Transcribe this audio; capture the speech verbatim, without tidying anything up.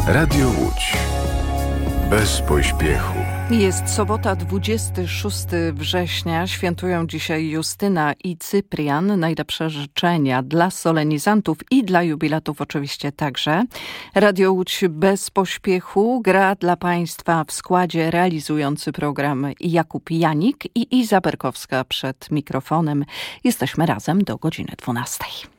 Radio Łódź. Bez pośpiechu. Jest sobota, dwudziestego szóstego września. Świętują dzisiaj Justyna i Cyprian. Najlepsze życzenia dla solenizantów i dla jubilatów oczywiście także. Radio Łódź bez pośpiechu gra dla Państwa w składzie realizujący program Jakub Janik i Iza Berkowska przed mikrofonem. Jesteśmy razem do godziny dwunastej.